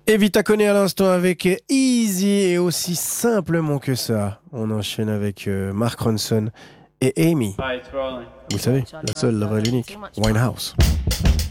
Evita connaît à l'instant avec Easy et aussi simplement que ça. On enchaîne avec Mark Ronson et Amy. Vous savez, la seule, la vraie, l'unique. Winehouse.